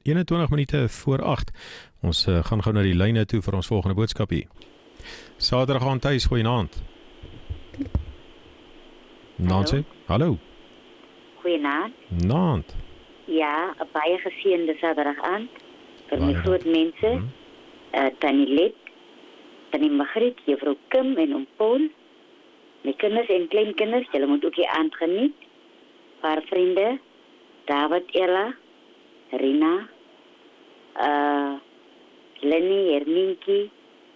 21 minute voor 8. Ons gaan gou na die lyne toe vir ons volgende boodskap hier. Saterdag aan Thuis, goeienaand. Nancy, hallo. Goeienaand. Naand. Ja, 'n baie geseënde Saterdag aand vir my groot mense. Tannie Let, Tannie Margriet, juffrou Kim en oom Paul. My kinders en kleinkinders, julle moet ook die aand geniet. Paar vriende, David, Ella, Rina, Lenny, Herminkie,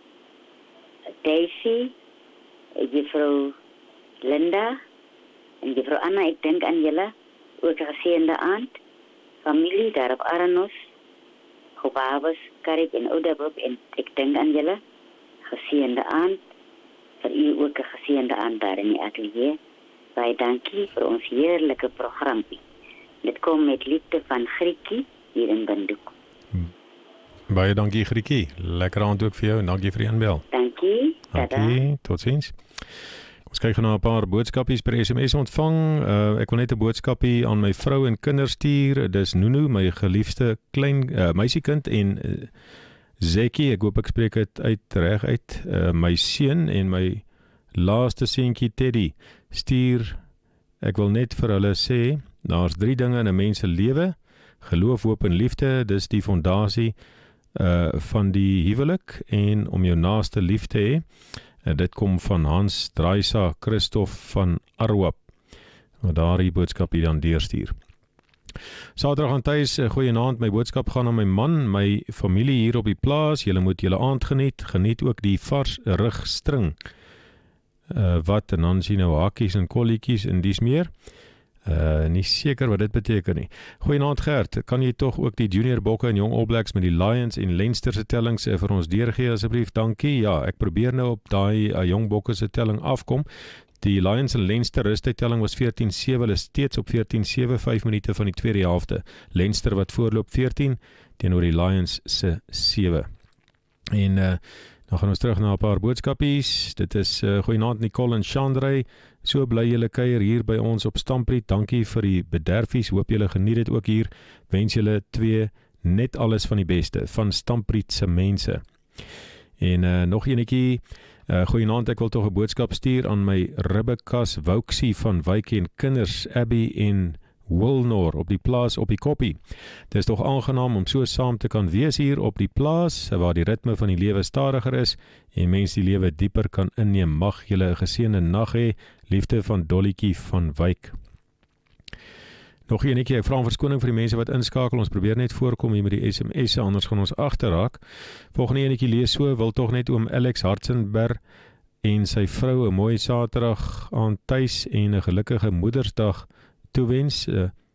Daisy, juffrou Linda en juffrou Anna, ek dink aan julle, ook 'n geseënde aand. Familie daar op Aranos, Gobabus, Karik en Oudabop en ek dink aan julle, geseënde aand. Vir u ook 'n geseënde aand daar in die atelier. Baie dankie vir ons heerlike programpie. Dit kom met liefde van Griekie hier in Windhoek. Baie dankie Griekie. Lekker aand ook vir jou en dankie vir die inbel. Dankie. Dankie, totsiens. Ons kyk na 'n paar boodskapies per SMS ontvang. Ek wil net 'n boodskapie aan my vrou en kinders stuur. Dis Nunu, my geliefde klein meisiekind en Zekkie, ek hoop ek spreek dit reg uit. My seun en my laaste seentjie Teddy stuur. Ek wil net vir hulle sê, daar's 3 dinge in 'n mens se lewe: geloof, hoop en liefde. Dis die fondasie van die huwelik en om jou naaste lief te hê. Dit kom van Hans Draaisa Christof van Arwap, wat daardie boodskap hier dan deurstuur. Saterdag aan Thuis, goeienaand, my boodskap gaan aan my man, my familie hier op die plaas. Julle moet julle aand geniet ook die vars rugstring. Wat, en dan sien nou hakies en kolletjies en dies meer. Nie seker wat dit beteken nie. Goeienaand Gert, kan jy tog ook die junior bokke en jong All Blacks met die Lions en Leinster se tellings vir ons deurgee asseblief? Dankie. Ja, ek probeer nou op daai jong bokke se telling afkom. Die Lions en Leinster rustydtelling was 14-7, hulle is steeds op 14-7, 5 minute van die tweede helfte. Leinster wat voorloop 14 teenoor die Lions se 7. En dan gaan ons terug na 'n paar boodskapies. Dit is goeienaand Nicole en Chandray. So bly julle kuier hier by ons op Stampriet. Dankie vir die bederfies. Hoop julle geniet dit ook hier. Wens julle 2 net alles van die beste van Stampriet se mense. En nog enetjie. Goeienaand, ek wil tog 'n boodskap stuur aan my ribbekas Wouksie van Wyk en kinders Abby en Wilnor op die plaas op die koppie. Dit is tog aangenaam om so saam te kan wees hier op die plaas waar die ritme van die lewe stadiger is en mens die lewe dieper kan inneem. Mag julle 'n geseënde nag hê. Liefde van Dolletjie van Wyk. Nog enetjie, ek vra om verskoning vir die mense wat inskakel. Ons probeer net voorkom hier met die SMS'e, anders gaan ons agterraak. Volgende enetjie lees so, wil tog net oom Alex Hartzenberg en sy vrou 'n mooi Saterdag aan Thuis en 'n gelukkige Moedersdag toewens.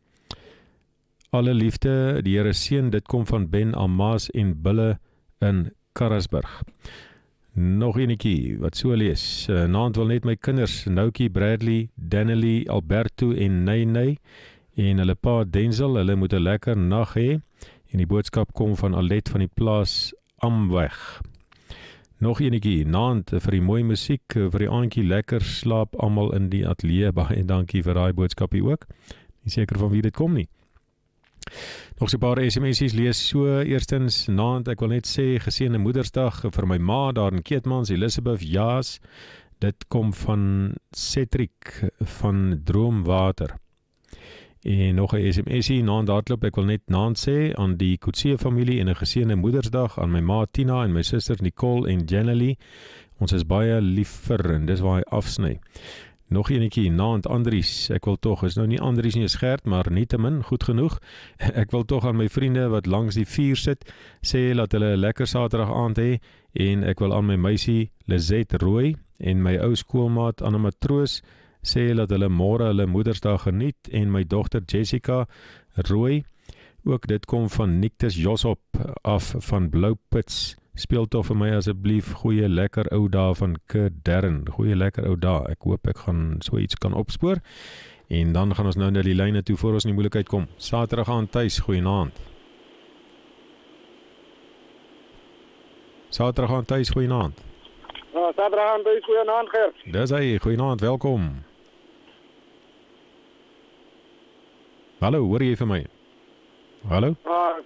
Alle liefde, die Here seën. Dit kom van Ben Amas en Bulle in Karasburg. Nog enetjie wat so lees. Naand wil net my kinders, Noukie, Bradley, Danelly, Alberto en Nay en hulle pa Denzel, hulle moet 'n lekker nag hê. En die boodskap kom van Alet van die plaas Amweg. Nog enetjie, naand vir die mooi musiek, vir die aandjie lekker slaap almal in die ateljee. Baie dankie vir daai boodskapie ook. Nie seker van wie dit kom nie. Nog so 'n paar SMS'es lees so. Eerstens, naand, ek wil net sê geseënde Moedersdag vir my ma daar in Keetmans, Elizabeth Jaas. Dit kom van Cedric van Droomwater. En nog 'n SMS'ie, naand hardloop, ek wil net naand sê aan die Kutsie familie en 'n geseënde Moedersdag aan my ma Tina en my susters Nicole en Janely. Ons is baie lief vir en dis waar hy afsny. Nog enetjie, naand Andries, ek wil tog, is nou nie Andries nie, is Gert, maar nietemin, goed genoeg. Ek wil tog aan my vriende wat langs die vuur sit, sê dat hulle 'n lekker Saterdag aand hê, en ek wil aan my meisie Lizette Rooi en my ou skoolmaat Anna Matroos sê dat hulle môre hulle Moedersdag geniet, en my dogter Jessica Rooi, ook dit kom van Nictus Josop af van Bloupits. Speel toch vir my asseblief goeie lekker ou dae van Kerdern. Goeie lekker ou dae. Ek hoop ek gaan so iets kan opspoor. En dan gaan ons nou na die lyne toe voor ons in die moeilikheid kom. Saterdag aan Thuis, goeienaand. Saterdag aan Thuis, goeienaand. Saterdag aan Thuis, goeienaand Gert. Dis hy, goeienaand, welkom. Hallo, hoor jy vir my? Hallo?